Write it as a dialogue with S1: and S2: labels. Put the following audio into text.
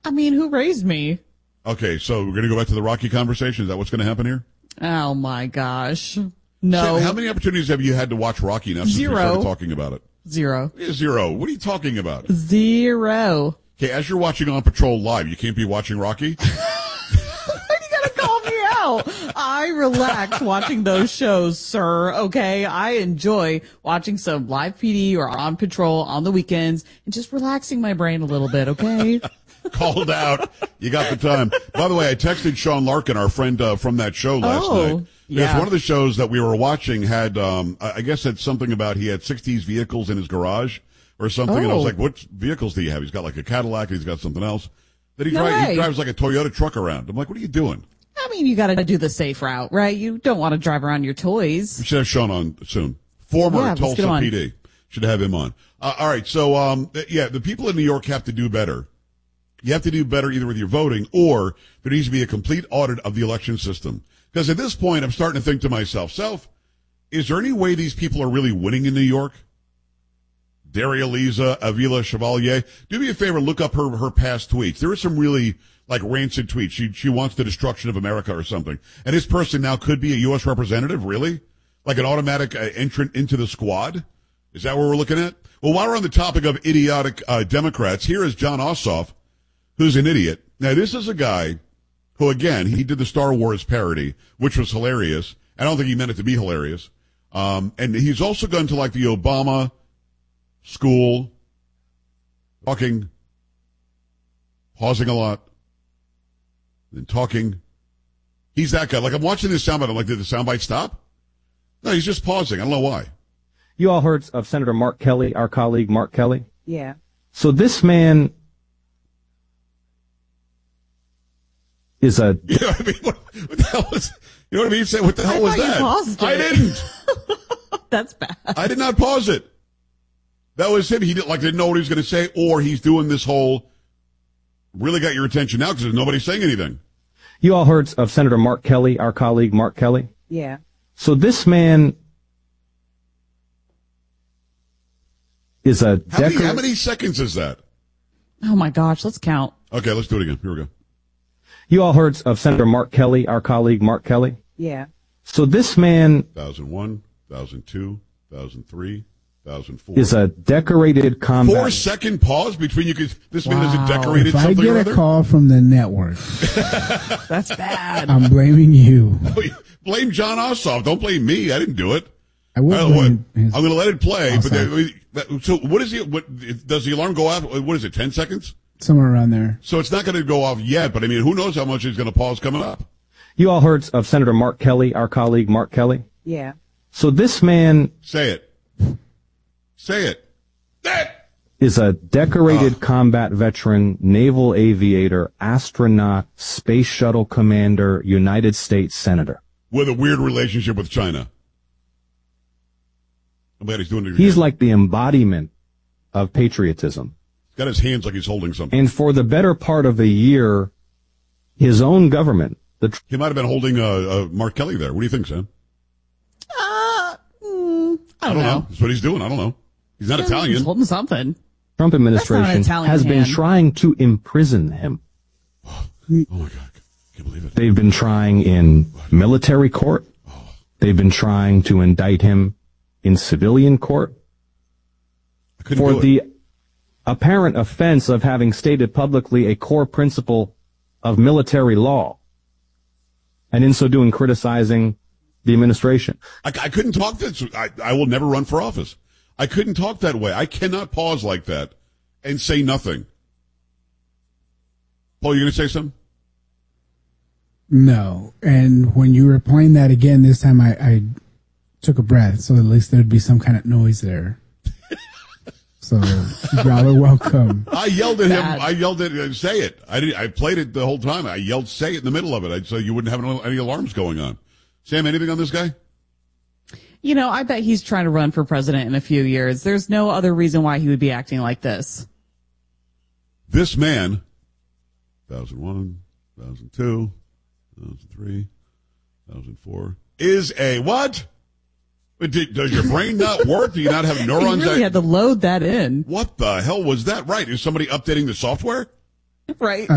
S1: I mean, who raised me?
S2: Okay, so we're going to go back to the Rocky conversation. Is that what's going to happen here?
S1: Oh, my gosh. No.
S2: Sam, how many opportunities have you had to watch Rocky now since we started talking about it?
S1: Zero.
S2: Yeah, zero. What are you talking about?
S1: Zero.
S2: Okay, as you're watching On Patrol live, you can't be watching Rocky?
S1: Why do you gotta call me out? I relax watching those shows, sir, okay? I enjoy watching some live PD or On Patrol on the weekends and just relaxing my brain a little bit, okay?
S2: Called out. You got the time. By the way, I texted Sean Larkin, our friend from that show last night. Because one of the shows that we were watching had, I guess had something about he had 60s vehicles in his garage or something. And I was like, what vehicles do you have? He's got like a Cadillac and he's got something else. Then he drives like a Toyota truck around. I'm like, what are you doing?
S1: I mean, you gotta do the safe route, right? You don't want to drive around your toys.
S2: We should have Sean on soon. Former Tulsa PD. Should have him on. All right. So, the people in New York have to do better. You have to do better either with your voting or there needs to be a complete audit of the election system. Because at this point, I'm starting to think to myself, is there any way these people are really winning in New York? Daria Liza, Avila Chevalier. Do me a favor, look up her past tweets. There are some really, like, rancid tweets. She wants the destruction of America or something. And this person now could be a U.S. representative, really? Like an automatic entrant into the squad? Is that what we're looking at? Well, while we're on the topic of idiotic Democrats, here is Jon Ossoff, who's an idiot. Now, this is a guy who, again, he did the Star Wars parody, which was hilarious. I don't think he meant it to be hilarious. And he's also gone to, like, the Obama school, talking, pausing a lot, then talking. He's that guy. Like, I'm watching this soundbite. I'm like, did the soundbite stop? No, he's just pausing. I don't know why.
S3: You all heard of Senator Mark Kelly, our colleague Mark Kelly?
S4: Yeah.
S3: So this man is a...
S2: You know what I mean? What the hell was... You know what I mean? Say, what the hell was that?
S1: Paused it.
S2: I didn't.
S1: That's bad.
S2: I did not pause it. That was him. He didn't know what he was going to say, or he's doing this whole... Really got your attention now because there's nobody saying anything.
S3: You all heard of Senator Mark Kelly, our colleague Mark Kelly?
S4: Yeah.
S3: So this man is a...
S2: How many seconds is that?
S1: Oh, my gosh. Let's count.
S2: Okay, let's do it again. Here we go.
S3: You all heard of Senator Mark Kelly, our colleague Mark Kelly?
S4: Yeah.
S3: So this man...
S2: 2001, 2002, 2003, 2004.
S3: Is a decorated combat...
S2: 4-second pause between you could... This man isn't decorated
S5: if
S2: something
S5: I
S2: or
S5: get
S2: other?
S5: a call from the network,
S1: That's bad.
S5: I'm blaming you.
S2: Blame Jon Ossoff. Don't blame me. I didn't do it.
S5: I will blame
S2: I'm going to let it play.
S5: Ossoff.
S2: But so what is it? What does the alarm go off? What is it? 10 seconds?
S5: Somewhere around there.
S2: So it's not going to go off yet. But I mean, who knows how much he's going to pause coming up?
S3: You all heard of Senator Mark Kelly, our colleague Mark Kelly?
S4: Yeah.
S3: So this man...
S2: Say it. Say it. That
S3: is a decorated combat veteran, naval aviator, astronaut, space shuttle commander, United States Senator.
S2: With a weird relationship with China. I'm glad he's doing it again.
S3: He's like the embodiment of patriotism.
S2: He's got his hands like he's holding something.
S3: And for the better part of a year, his own government...
S2: He might have been holding Mark Kelly there. What do you think, Sam?
S1: I don't know.
S2: That's what he's doing. I don't know. He's not Italian.
S1: He's holding something.
S3: Trump administration has been trying to imprison him.
S2: Oh, my God. I can't believe it.
S3: They've been trying in military court. They've been trying to indict him in civilian court for the apparent offense of having stated publicly a core principle of military law, and in so doing criticizing the administration.
S2: I couldn't talk this. I will never run for office. I couldn't talk that way. I cannot pause like that and say nothing. Paul, you going to say something?
S5: No. And when you were playing that again this time, I took a breath, so at least there'd be some kind of noise there. So, y'all are welcome.
S2: I yelled at him. I yelled at him, say it. I played it the whole time. I yelled, say it in the middle of it, so you wouldn't have any alarms going on. Sam, anything on this guy?
S1: You know, I bet he's trying to run for president in a few years. There's no other reason why he would be acting like this.
S2: This man, 2001, 2002, 2003, 2004, is a what? Does your brain not work? Do you not have neurons?
S1: You really had to load that in.
S2: What the hell was that? Right. Is somebody updating the software?
S1: Right.